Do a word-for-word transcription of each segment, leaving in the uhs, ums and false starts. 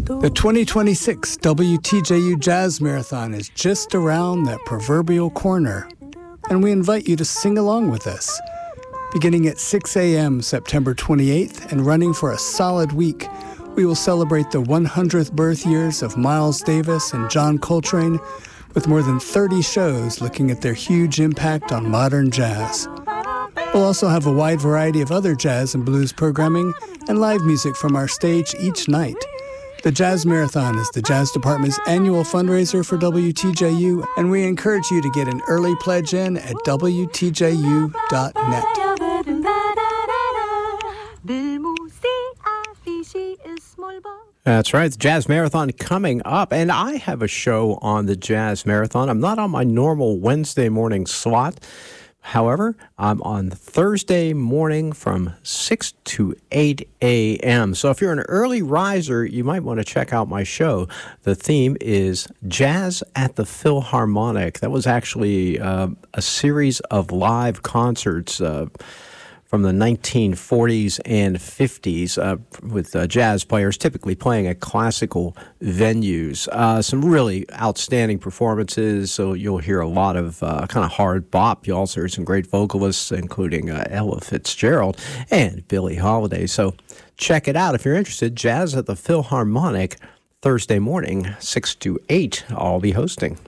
The twenty twenty-six W T J U Jazz Marathon is just around that proverbial corner, and we invite you to sing along with us. Beginning at six a.m. September twenty-eighth and running for a solid week, we will celebrate the one hundredth birth years of Miles Davis and John Coltrane with more than thirty shows looking at their huge impact on modern jazz. We'll also have a wide variety of other jazz and blues programming and live music from our stage each night. The Jazz Marathon is the Jazz Department's annual fundraiser for W T J U, and we encourage you to get an early pledge in at W T J U dot net. That's right. The Jazz Marathon coming up, and I have a show on the Jazz Marathon. I'm not on my normal Wednesday morning slot. However, I'm on Thursday morning from six to eight a.m. So if you're an early riser, you might want to check out my show. The theme is Jazz at the Philharmonic. That was actually uh, a series of live concerts uh, from the nineteen forties and fifties uh, with uh, jazz players typically playing at classical venues. Uh, some really outstanding performances, so you'll hear a lot of uh, kind of hard bop. You also hear some great vocalists, including uh, Ella Fitzgerald and Billie Holiday. So check it out if you're interested. Jazz at the Philharmonic, Thursday morning, six to eight. I'll be hosting.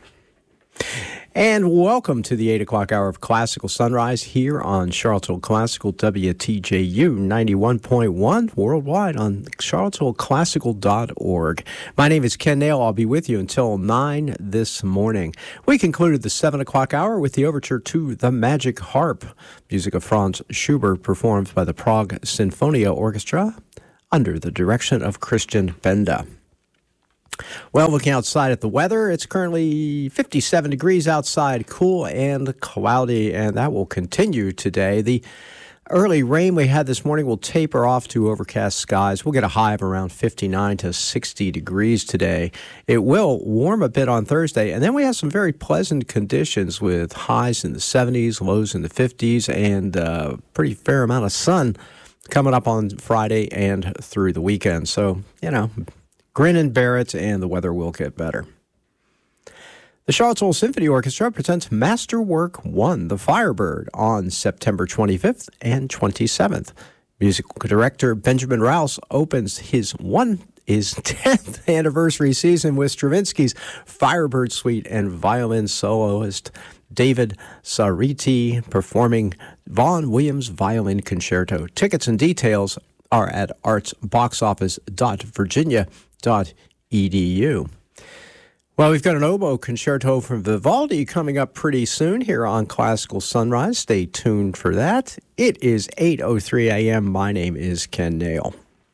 And welcome to the eight o'clock hour of Classical Sunrise here on Charlottesville Classical W T J U ninety-one point one worldwide on charlottesville classical dot org. My name is Ken Nail. I'll be with you until nine this morning. We concluded the seven o'clock hour with the overture to The Magic Harp, music of Franz Schubert, performed by the Prague Sinfonia Orchestra under the direction of Christian Benda. Well, looking outside at the weather, it's currently fifty-seven degrees outside, cool and cloudy, and that will continue today. The early rain we had this morning will taper off to overcast skies. We'll get a high of around fifty-nine to sixty degrees today. It will warm a bit on Thursday, and then we have some very pleasant conditions with highs in the seventies, lows in the fifties, and a pretty fair amount of sun coming up on Friday and through the weekend. So, you know, grin and bear it, and the weather will get better. The Charlottesville Symphony Orchestra presents Masterwork one, The Firebird, on September twenty-fifth and twenty-seventh. Musical director Benjamin Rouse opens his one his tenth anniversary season with Stravinsky's Firebird Suite and violin soloist David Sariti performing Vaughan Williams Violin Concerto. Tickets and details are at arts box office dot virginia dot e d u. Well, we've got an oboe concerto from Vivaldi coming up pretty soon here on Classical Sunrise. Stay tuned for that. It is eight oh three a.m. My name is Ken Nail.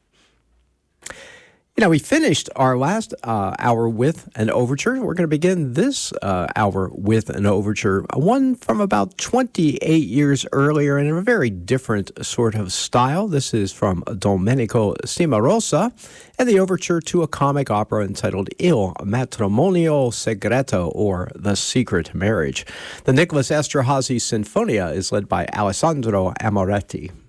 You know, we finished our last uh, hour with an overture. We're going to begin this uh, hour with an overture, one from about twenty-eight years earlier in a very different sort of style. This is from Domenico Cimarosa and the overture to a comic opera entitled Il Matrimonio Segreto, or The Secret Marriage. The Nicholas Esterhazy Sinfonia is led by Alessandro Amoretti.